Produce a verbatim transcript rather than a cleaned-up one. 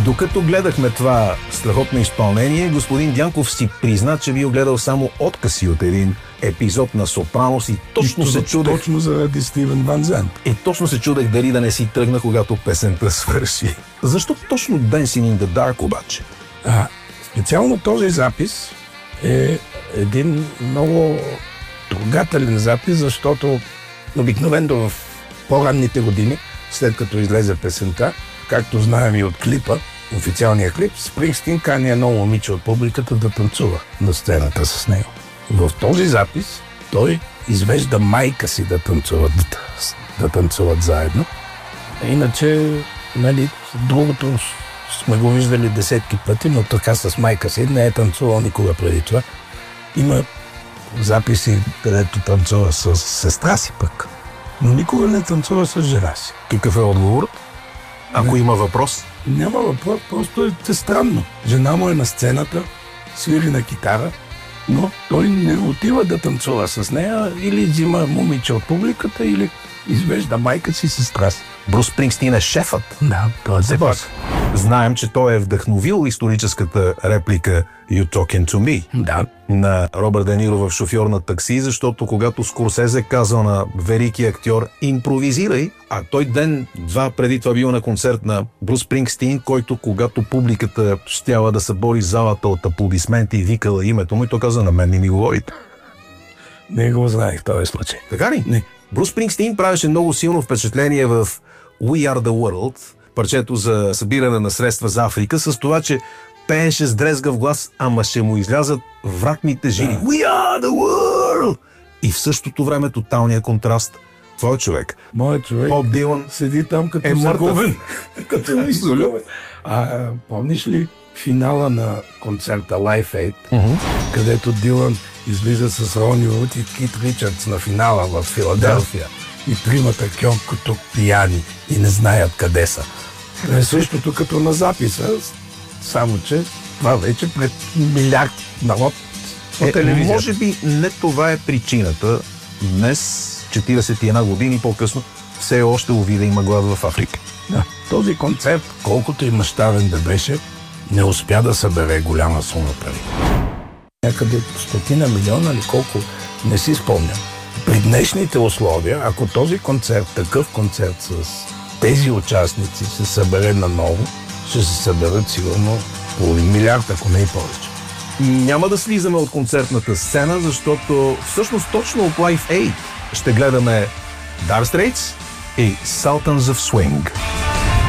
Докато гледахме това страхотно изпълнение, господин Дянков си призна, че бил гледал само откъси от един епизод на Сопранос и точно и се чудех... Точно заради Стивен Ван Зант. И точно се чудех дали да не си тръгна, когато песента свърши. Защо точно Dancing in the Dark обаче? А, специално този запис е един много трогателен запис, защото обикновено в по-ранните години, след като излезе песента, както знаем и от клипа, официалния клип, Спрингстин кани едно момиче от публиката да танцува на сцената с него. В този запис той извежда майка си да танцуват, да танцуват заедно. Иначе, нали, другото сме го виждали десетки пъти, но така с майка си не е танцувал никога преди това. Има записи, където танцува с сестра си пък, но никога не танцува с жена си. Какъв е отговорът? Ако не. Има въпрос? Няма въпрос, просто е странно. Жена му е на сцената, свири на китара, но той не отива да танцува с нея, или взима момиче от публиката, или извежда майка си сестра си. Брус Спрингстин е шефът. Да, той е бос. Знаем, че той е вдъхновил историческата реплика You Talking to Me да. на Робърт Де Ниро в Шофьор на такси, защото когато Скорсезе казал на велики актьор импровизирай, а той ден-два преди това бил на концерт на Брус Спрингстин, който когато публиката щяла да събори залата от аплодисменти и викала името му, и той каза на мен не ми говорите. Не го знаех в този случай. Така ли? Не. Брус Спрингстин правеше много силно впечатление в We Are The World, парчето за събиране на средства за Африка, с това, че пееше с дрезгав глас, ама ще му излязат вратните жили. Да. We are the world! И в същото време тоталния контраст. Твой човек. Моят човек. Боб Дилан седи там като е загубен. като изолювен. А помниш ли финала на концерта Live Aid, uh-huh. където Дилан излиза с Рони Вуд и Кит Ричардс на финала в Филаделфия. Да. И тримата кьонкото пияни и не знаят къде са. Е същото като на записа, само че това вече пред милиард народ по телевизията. Може би не това е причината. Днес, четиридесет и една години по-късно, все още увида има глад в Африка. Да. Този концерт, колкото и мащабен да беше, не успя да събере голяма сума пари. Някъде стотина милиона или колко, не си спомням. При днешните условия, ако този концерт, такъв концерт с тези участници се събере наново, ще се съберат сигурно половин милиард, ако не и повече. Няма да слизаме от концертната сцена, защото всъщност точно от Live Aid ще гледаме Dire Straits и Sultans of Swing.